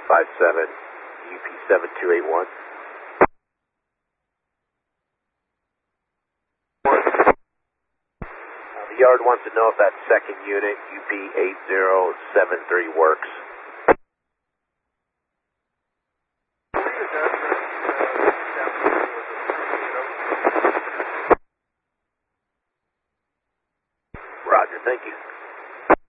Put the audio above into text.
557, UP7281. The yard wants to know if that second unit, UP8073, works. Roger, thank you.